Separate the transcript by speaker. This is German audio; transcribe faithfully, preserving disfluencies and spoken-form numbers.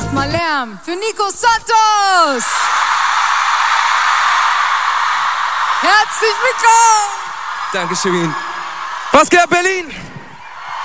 Speaker 1: Macht mal Lärm für Nico Santos! Herzlich willkommen!
Speaker 2: Dankeschön. Was geht ab, Berlin?